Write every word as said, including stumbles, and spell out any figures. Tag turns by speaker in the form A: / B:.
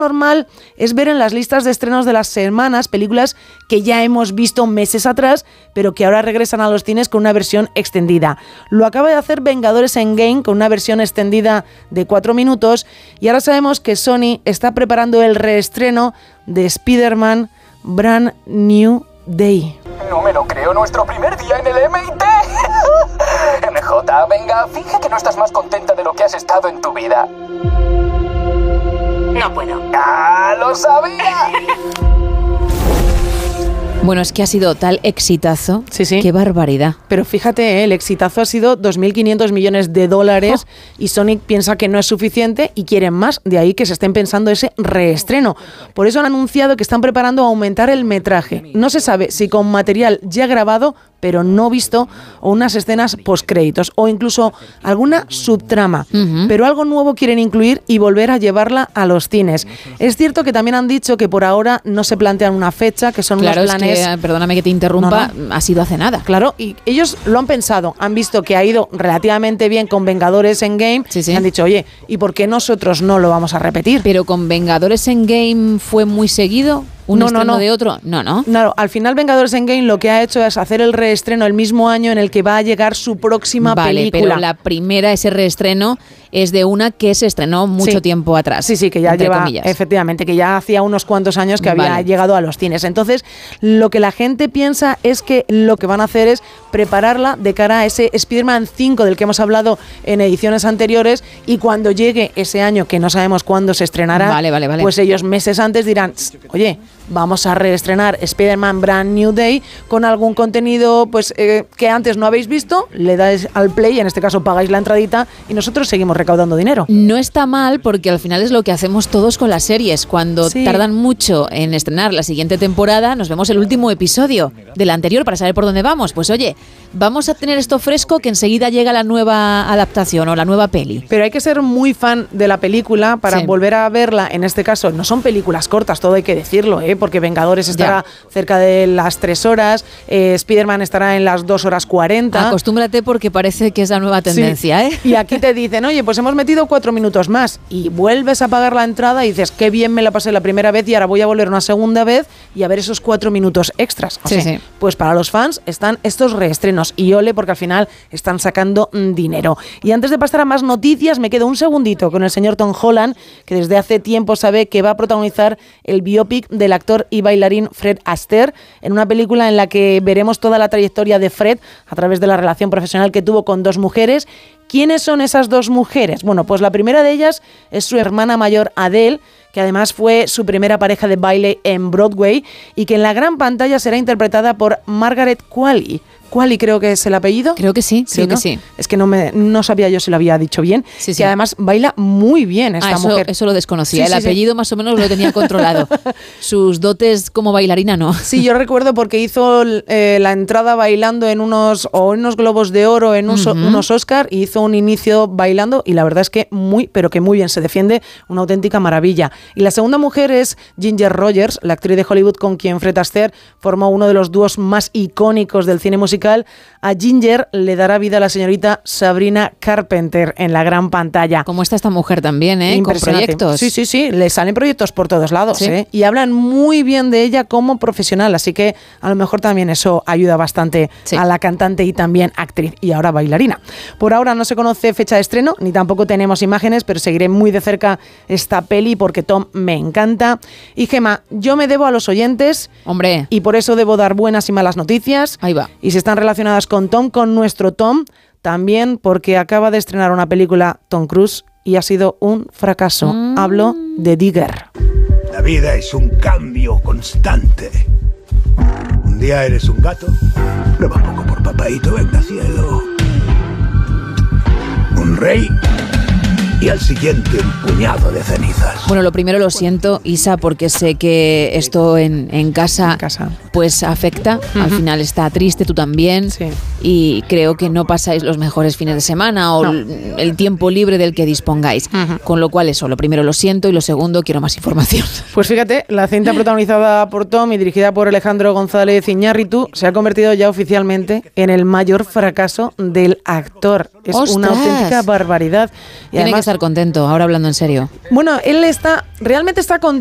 A: normal es ver en las listas de estrenos de las semanas películas que ya hemos visto meses atrás, pero que ahora regresan a los cines con una versión extendida. Lo acaba de hacer Vengadores Endgame con una versión extendida de cuatro minutos, y ahora sabemos que Sony está preparando el reestreno de Spider-Man Brand New Day.
B: No me lo creo, nuestro primer día en el M I T. M J, venga, finge que no estás más contenta de lo que has estado en tu vida.
C: No puedo.
B: ¡Ah, lo sabía!
D: Bueno, es que ha sido tal exitazo.
A: Sí, sí.
D: ¡Qué barbaridad!
A: Pero fíjate, ¿eh? El exitazo ha sido dos mil quinientos millones de dólares oh. y Sony piensa que no es suficiente y quieren más. De ahí que se estén pensando ese reestreno. Por eso han anunciado que están preparando aumentar el metraje. No se sabe si con material ya grabado, pero no visto, o unas escenas postcréditos, o incluso alguna subtrama. Uh-huh. Pero algo nuevo quieren incluir y volver a llevarla a los cines. Es cierto que también han dicho que por ahora no se plantean una fecha, que son
D: claro,
A: unos planes...
D: Es que, perdóname que te interrumpa, no, no. ha sido hace nada.
A: Claro, y ellos lo han pensado, han visto que ha ido relativamente bien con Vengadores Endgame,
D: sí, sí.
A: y han dicho, oye, ¿y por qué nosotros no lo vamos a repetir?
D: Pero con Vengadores Endgame fue muy seguido... ¿Un
A: no,
D: estreno
A: no, no.
D: de otro? No, no.
A: Claro, al final Vengadores Endgame lo que ha hecho es hacer el reestreno el mismo año en el que va a llegar su próxima
D: vale,
A: película.
D: Pero la primera, ese reestreno, es de una que se estrenó mucho
A: sí.
D: tiempo atrás.
A: Sí, sí, que ya lleva, comillas. efectivamente, que ya hacía unos cuantos años que había vale. llegado a los cines. Entonces, lo que la gente piensa es que lo que van a hacer es prepararla de cara a ese Spider-Man cinco del que hemos hablado en ediciones anteriores, y cuando llegue ese año, que no sabemos cuándo se estrenará,
D: vale, vale, vale.
A: pues ellos meses antes dirán, oye, vamos a reestrenar Spider-Man Brand New Day con algún contenido pues eh, que antes no habéis visto, le dais al play, en este caso pagáis la entradita y nosotros seguimos recaudando dinero.
D: No está mal, porque al final es lo que hacemos todos con las series. Cuando sí. tardan mucho en estrenar la siguiente temporada, nos vemos el último episodio de la anterior para saber por dónde vamos. Pues oye, vamos a tener esto fresco, que enseguida llega la nueva adaptación o la nueva peli.
A: Pero hay que ser muy fan de la película para sí. volver a verla. En este caso, no son películas cortas, todo hay que decirlo, ¿eh? Porque Vengadores estará ya. cerca de las tres horas, eh, Spider-Man estará en las dos horas cuarenta.
D: Acostúmbrate, porque parece que es la nueva tendencia, sí. ¿eh?
A: Y aquí te dicen, oye, pues hemos metido cuatro minutos más, y vuelves a pagar la entrada y dices, qué bien me la pasé la primera vez y ahora voy a volver una segunda vez y a ver esos cuatro minutos extras. O
D: sí,
A: sea,
D: sí.
A: Pues para los fans están estos reestrenos, y ole, porque al final están sacando mm, dinero. Y antes de pasar a más noticias, me quedo un segundito con el señor Tom Holland, que desde hace tiempo sabe que va a protagonizar el biopic del actor y bailarín Fred Astaire, en una película en la que veremos toda la trayectoria de Fred a través de la relación profesional que tuvo con dos mujeres. ¿Quiénes son esas dos mujeres? Bueno, pues la primera de ellas es su hermana mayor Adele, que además fue su primera pareja de baile en Broadway y que en la gran pantalla será interpretada por Margaret Qualley. Qualley creo que es el apellido.
D: Creo que sí, creo
A: ¿no?
D: que sí.
A: Es que no me no sabía yo si lo había dicho bien.
D: Sí, sí.
A: Que además baila muy bien esta
D: ah, eso,
A: mujer.
D: Eso lo desconocía.
A: Sí,
D: el
A: sí,
D: apellido
A: sí.
D: más o menos lo tenía controlado. Sus dotes como bailarina no.
A: Sí, yo recuerdo porque hizo eh, la entrada bailando en unos o en unos Globos de Oro, en un, uh-huh. unos Oscar, y hizo un inicio bailando, y la verdad es que muy, pero que muy bien se defiende, una auténtica maravilla. Y la segunda mujer es Ginger Rogers, la actriz de Hollywood con quien Fred Astaire formó uno de los dúos más icónicos del cine musical. A Ginger le dará vida a la señorita Sabrina Carpenter en la gran pantalla.
D: Como está esta mujer también, ¿eh? Con proyectos.
A: Sí, sí, sí, le salen proyectos por todos lados,
D: ¿sí?
A: ¿eh? Y hablan muy bien de ella como profesional, así que a lo mejor también eso ayuda bastante sí. a la cantante y también actriz y ahora bailarina. Por ahora no se conoce fecha de estreno, ni tampoco tenemos imágenes, pero seguiré muy de cerca esta peli porque Tom me encanta. Y Gemma, yo me debo a los oyentes.
D: Hombre.
A: Y por eso debo dar buenas y malas noticias.
D: Ahí va.
A: Y si están relacionadas con Tom, con nuestro Tom, también porque acaba de estrenar una película Tom Cruise y ha sido un fracaso. Mm. Hablo de Digger.
E: La vida es un cambio constante. Un día eres un gato, prueba un poco por papaíto, venga cielo. Un rey, y al siguiente un puñado de cenizas.
D: Bueno, lo primero lo siento, Isa, porque sé que esto en, en, casa,
A: en casa
D: pues afecta. Uh-huh. Al final está triste, tú también.
A: Sí.
D: Y creo que no pasáis los mejores fines de semana o no. el, el tiempo libre del que dispongáis. Uh-huh. Con lo cual eso, lo primero lo siento y lo segundo, quiero más información.
A: Pues fíjate, la cinta protagonizada por Tom y dirigida por Alejandro González Iñárritu se ha convertido ya oficialmente en el mayor fracaso del actor. Es
D: ¡Ostras!
A: Una auténtica barbaridad. Y
D: Tiene
A: además,
D: que estar contento, ahora hablando en serio.
A: Bueno, él está, realmente está contento.